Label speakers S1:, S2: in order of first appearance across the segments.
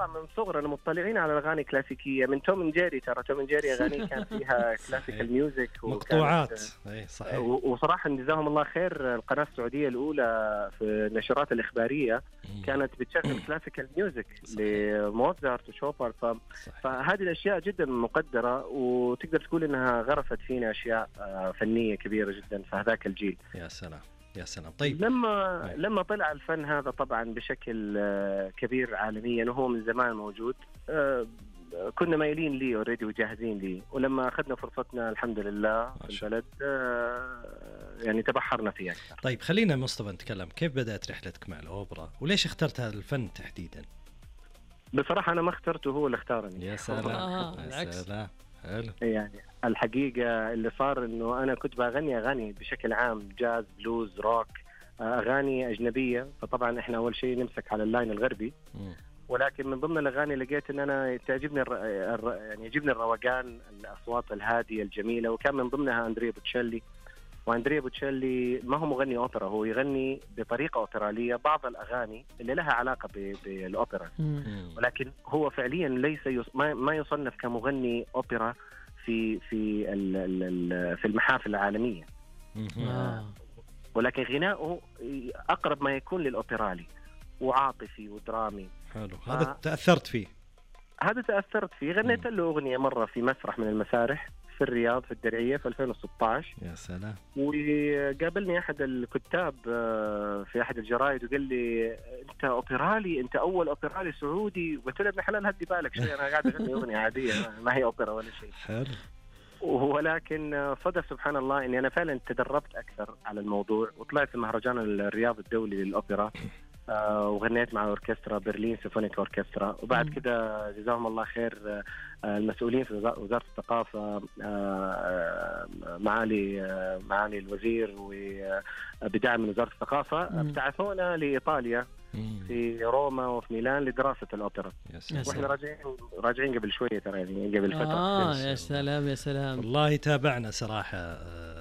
S1: طبعا من صغرنا مطلعين على الاغاني الكلاسيكيه، من توم اند جيري. ترى توم اند جيري اغاني كان فيها كلاسيكال ميوزك
S2: مقطوعات. اي صحيح.
S1: وصراحه جزاهم الله خير، القناه السعوديه الاولى في النشرات الاخباريه كانت بتشغل كلاسيكال ميوزك لموزارت وشوبر. فهذه الاشياء جدا مقدره، وتقدر تقول انها غرست فينا اشياء فنيه كبيره جدا في هذاك الجيل.
S2: يا سلام يا سلام. طيب
S1: لما طلع الفن هذا طبعا بشكل كبير عالميا، وهو من زمان موجود، كنا مايلين ليه اوريدي وجاهزين ليه، ولما اخذنا فرصتنا الحمد لله في البلد يعني تبحرنا فيه اكثر.
S2: طيب خلينا مصطفى نتكلم، كيف بدأت رحلتك مع الأوبرا، وليش اخترت هذا الفن تحديدا؟
S1: بصراحة أنا ما اخترته، هو اللي اختارني.
S2: يا سلام. يا سلام. حلو.
S1: يعني الحقيقة اللي صار إنه أنا كنت بغني أغاني بشكل عام، جاز، بلوز، روك، أغاني أجنبية. فطبعا إحنا أول شيء نمسك على اللاين الغربي، ولكن من ضمن الأغاني لقيت إن أنا تعجبني يعني يعجبني الروقان، الأصوات الهادية الجميلة، وكان من ضمنها أندريا بوتشيلي. وأندريا بوتشيلي ما هو مغني أوبرا، هو يغني بطريقة أوبرالية بعض الأغاني اللي لها علاقة بالأوبرا، ولكن هو فعليا ليس ما يصنف كمغني أوبرا في المحافل العالمية. ولكن غناؤه أقرب ما يكون للأوبرالي، وعاطفي ودرامي.
S2: حلو. هذا تأثرت فيه.
S1: هذا تأثرت فيه. غنيت له أغنية مرة في مسرح من المسارح في الرياض في الدرعية في 2016.
S2: يا سلام.
S1: وقابلني أحد الكتاب في أحد الجرائد وقال لي أنت أوبرالي، أنت أول أوبرالي سعودي. قلت له ابن حلال هدي بالك شوي، أنا قاعد أغني أغنية عادية ما هي أوبرا ولا شيء.
S2: حلو.
S1: ولكن صدف سبحان الله أني أنا فعلا تدربت أكثر على الموضوع، وطلعت في مهرجان الرياض الدولي للأوبرا، وغنيت مع أوركسترا برلين سيمفونيك أوركسترا. وبعد كده جزاهم الله خير المسؤولين في وزارة الثقافة، معالي الوزير وبدعم من وزارة الثقافة ابتعثونا لإيطاليا في روما وفي ميلان لدراسة الأوبرا. وإحنا راجعين قبل شوية ترى، يعني قبل فترة.
S3: يا سلام يا سلام.
S2: والله تابعنا صراحة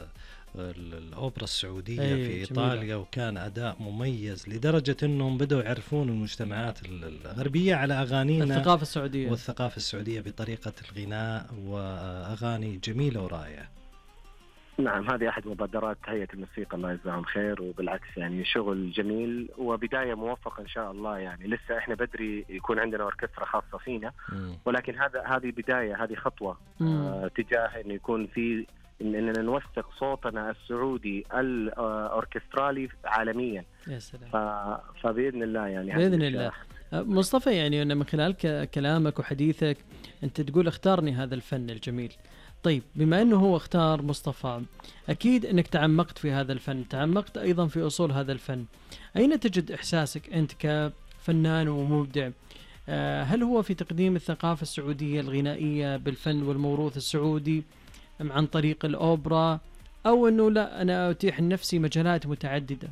S2: الأوبرا السعودية في إيطاليا جميلة. وكان أداء مميز لدرجة أنهم بدأوا يعرفون المجتمعات الغربية على أغانينا والثقافة السعودية بطريقة الغناء وأغاني جميلة ورائعة.
S1: نعم، هذه أحد مبادرات هيئة الموسيقى الله يجزاهم خير، وبالعكس يعني شغل جميل وبداية موفقة إن شاء الله. يعني لسه إحنا بدري يكون عندنا أوركسترا خاصة فينا، ولكن هذه بداية، هذه خطوة تجاه إنه يكون في إننا نوثق صوتنا السعودي الأوركسترالي عالميا.
S3: يا سلام.
S1: فبإذن الله يعني
S3: بإذن الله. مصطفى، يعني أنا من خلال كلامك وحديثك أنت تقول اختارني هذا الفن الجميل. طيب بما أنه هو اختار مصطفى، أكيد أنك تعمقت في هذا الفن، تعمقت أيضا في أصول هذا الفن. أين تجد إحساسك أنت كفنان ومبدع؟ هل هو في تقديم الثقافة السعودية الغنائية بالفن والموروث السعودي عن طريق الأوبرا، أو أنه لا أنا أتيح لنفسي مجالات متعددة؟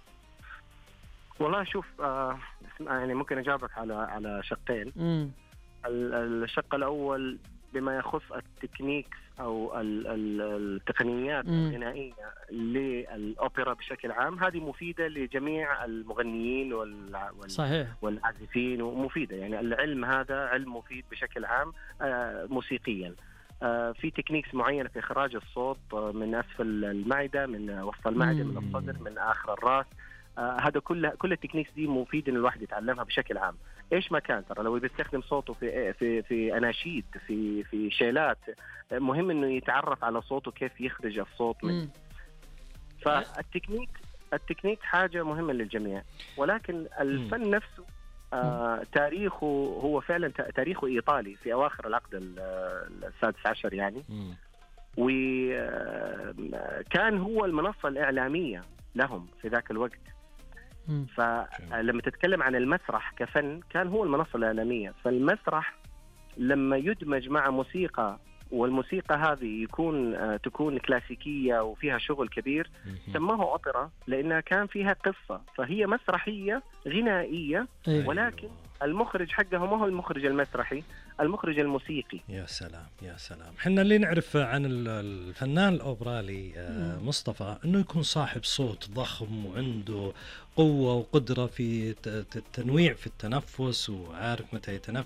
S1: والله شوف، يعني ممكن أجابك على شقين. الشق الأول بما يخص التكنيكس أو التقنيات الغنائية للأوبرا بشكل عام، هذه مفيدة لجميع المغنيين والعازفين، ومفيدة. يعني العلم هذا علم مفيد بشكل عام موسيقيا. في تكنيكس معينة في إخراج الصوت من أسفل المعدة، من وسط المعدة، من الصدر، من آخر الرأس. هذا كل التكنيكس دي مفيد إن الواحد يتعلمها بشكل عام. إيش ما كان، ترى لو بيستخدم صوته في أناشيد، في شيلات، مهم إنه يتعرف على صوته كيف يخرج الصوت منه. فالتكنيك حاجة مهمة للجميع، ولكن الفن نفسه تاريخه هو فعلا تاريخه إيطالي في أواخر العقد السادس عشر يعني. وكان هو المنصة الإعلامية لهم في ذاك الوقت. فلما تتكلم عن المسرح كفن، كان هو المنصة الإعلامية. فالمسرح لما يدمج مع موسيقى، والموسيقى هذه تكون كلاسيكية وفيها شغل كبير، سموها أوبرا لأنها كان فيها قصة. فهي مسرحية غنائية، ولكن المخرج حقها ما هو المخرج المسرحي، المخرج الموسيقي.
S2: يا سلام يا سلام. حنا اللي نعرف عن الفنان الأوبرالي مصطفى أنه يكون صاحب صوت ضخم وعنده قوة وقدرة في التنويع في التنفس، وعارف متى يتنفس